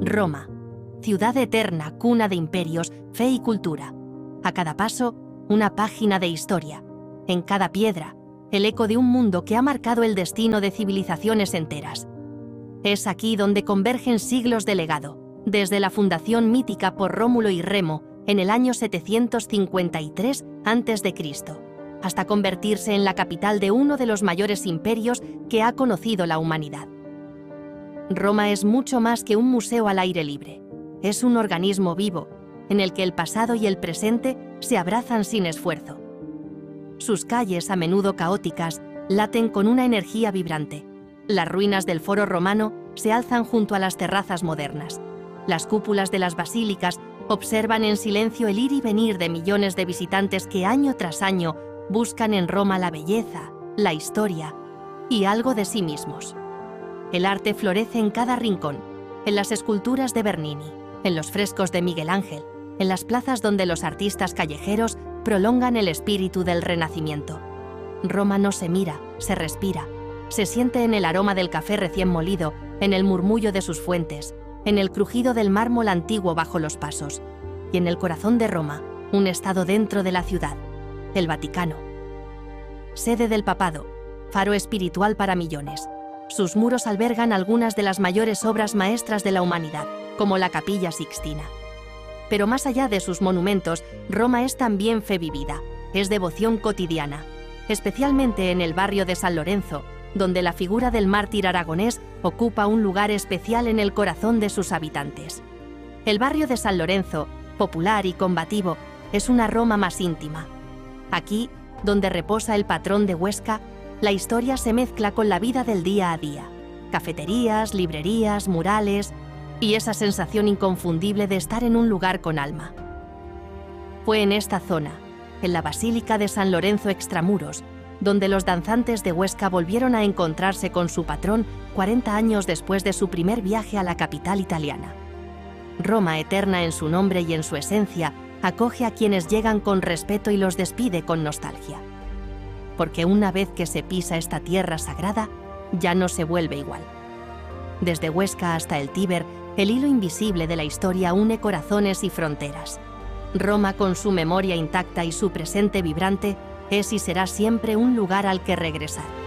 Roma, ciudad eterna, cuna de imperios, fe y cultura. A cada paso, una página de historia. En cada piedra, el eco de un mundo que ha marcado el destino de civilizaciones enteras. Es aquí donde convergen siglos de legado, desde la fundación mítica por Rómulo y Remo en el año 753 a.C., hasta convertirse en la capital de uno de los mayores imperios que ha conocido la humanidad. Roma es mucho más que un museo al aire libre. Es un organismo vivo, en el que el pasado y el presente se abrazan sin esfuerzo. Sus calles, a menudo caóticas, laten con una energía vibrante. Las ruinas del Foro Romano se alzan junto a las terrazas modernas. Las cúpulas de las basílicas observan en silencio el ir y venir de millones de visitantes que año tras año buscan en Roma la belleza, la historia y algo de sí mismos. El arte florece en cada rincón, en las esculturas de Bernini, en los frescos de Miguel Ángel, en las plazas donde los artistas callejeros prolongan el espíritu del Renacimiento. Roma no se mira, se respira. Se siente en el aroma del café recién molido, en el murmullo de sus fuentes, en el crujido del mármol antiguo bajo los pasos, y en el corazón de Roma, un estado dentro de la ciudad, el Vaticano. Sede del papado, faro espiritual para millones. Sus muros albergan algunas de las mayores obras maestras de la humanidad, como la Capilla Sixtina. Pero más allá de sus monumentos, Roma es también fe vivida, es devoción cotidiana, especialmente en el barrio de San Lorenzo, donde la figura del mártir aragonés ocupa un lugar especial en el corazón de sus habitantes. El barrio de San Lorenzo, popular y combativo, es una Roma más íntima. Aquí, donde reposa el patrón de Huesca, la historia se mezcla con la vida del día a día. Cafeterías, librerías, murales y esa sensación inconfundible de estar en un lugar con alma. Fue en esta zona, en la Basílica de San Lorenzo Extramuros, donde los danzantes de Huesca volvieron a encontrarse con su patrón 40 años después de su primer viaje a la capital italiana. Roma, eterna en su nombre y en su esencia, acoge a quienes llegan con respeto y los despide con nostalgia. Porque una vez que se pisa esta tierra sagrada, ya no se vuelve igual. Desde Huesca hasta el Tíber, el hilo invisible de la historia une corazones y fronteras. Roma, con su memoria intacta y su presente vibrante, es y será siempre un lugar al que regresar.